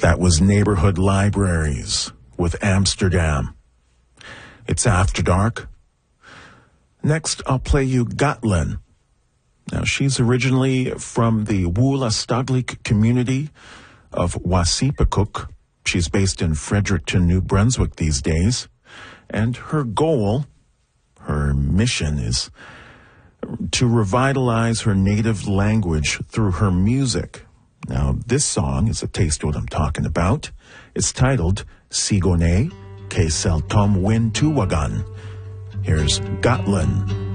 That was Neighborhood Libraries with Amsterdam. It's After Dark. Next, I'll play you Gatlin. Now, she's originally from the Woolastadlik community of Wassipekuk. She's based in Fredericton, New Brunswick these days. And her goal, her mission is to revitalize her native language through her music. Now, this song is a taste of what I'm talking about. It's titled Sigone Ke Seltom Win Tuwagan. Here's Gatlin.